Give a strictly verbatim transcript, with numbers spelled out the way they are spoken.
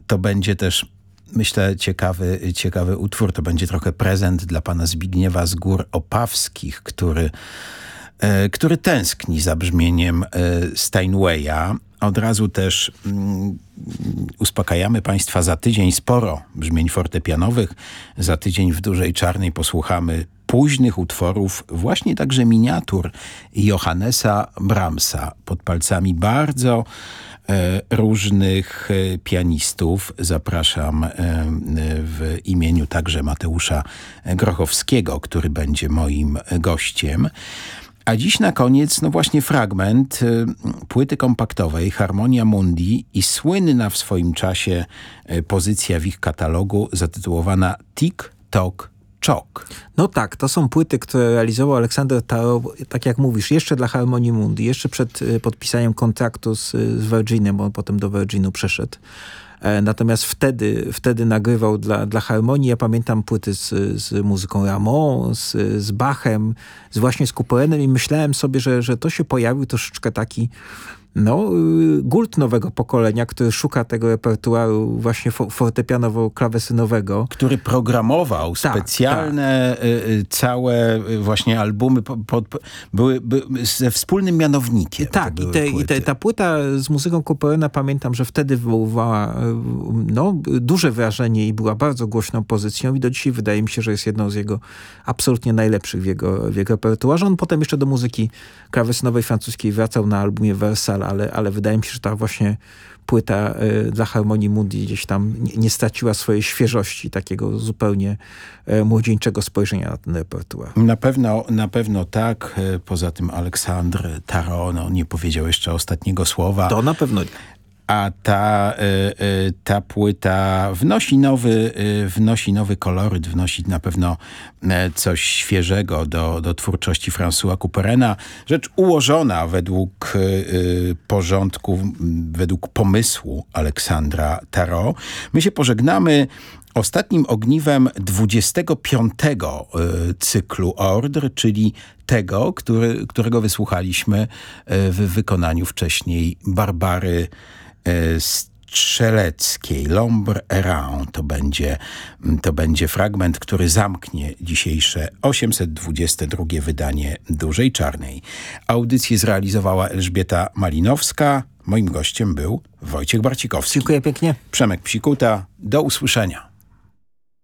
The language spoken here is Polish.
to będzie też, myślę, ciekawy, ciekawy utwór. To będzie trochę prezent dla pana Zbigniewa z Gór Opawskich, który, e, który tęskni za brzmieniem e, Steinwaya. Od razu też mm, uspokajamy państwa, za tydzień sporo brzmień fortepianowych. Za tydzień w Dużej Czarnej posłuchamy późnych utworów, właśnie także miniatur Johannesa Brahmsa, pod palcami bardzo e, różnych e, pianistów. Zapraszam e, w imieniu także Mateusza Grochowskiego, który będzie moim gościem. A dziś na koniec, no właśnie fragment y, płyty kompaktowej Harmonia Mundi i słynna w swoim czasie y, pozycja w ich katalogu zatytułowana Tik Tok Czok. No tak, to są płyty, które realizował Aleksander Tarot, tak jak mówisz, jeszcze dla Harmonii Mundi, jeszcze przed y, podpisaniem kontraktu z, z Virginem, bo on potem do Virginu przeszedł. Natomiast wtedy, wtedy nagrywał dla, dla Harmonii. Ja pamiętam płyty z, z muzyką Rameau, z, z Bachem, z właśnie z Couperenem i myślałem sobie, że, że to się pojawił troszeczkę taki no, gult nowego pokolenia, który szuka tego repertuaru właśnie fortepianowo-klawesynowego. Który programował tak, specjalne tak. całe właśnie albumy pod, pod, były, były ze wspólnym mianownikiem. Tak, i, te, i te, ta płyta z muzyką Couperena, pamiętam, że wtedy wywoływała no, duże wrażenie i była bardzo głośną pozycją i do dzisiaj wydaje mi się, że jest jedną z jego absolutnie najlepszych w jego, w jego repertuarze. On potem jeszcze do muzyki klawesynowej francuskiej wracał na albumie Versal, ale, ale wydaje mi się, że ta właśnie płyta y, dla Harmonii Mundi gdzieś tam nie, nie straciła swojej świeżości, takiego zupełnie y, młodzieńczego spojrzenia na ten repertuar. Na pewno, na pewno tak. Poza tym Alexandre Tarot no, nie powiedział jeszcze ostatniego słowa. To na pewno nie. A ta, y, y, ta płyta wnosi nowy, y, wnosi nowy koloryt, wnosi na pewno y, coś świeżego do, do twórczości Françoisa Couperena. Rzecz ułożona według y, porządku, według pomysłu Aleksandra Tarot. My się pożegnamy ostatnim ogniwem dwudziestego piątego y, cyklu Ordre, czyli tego, który, którego wysłuchaliśmy y, w wykonaniu wcześniej Barbary Strzeleckiej. L'Ombre Errant to będzie, to będzie fragment, który zamknie dzisiejsze osiemset dwudzieste drugie wydanie Dużej Czarnej. Audycję zrealizowała Elżbieta Malinowska. Moim gościem był Wojciech Barcikowski. Dziękuję pięknie. Przemek Psikuta. Do usłyszenia.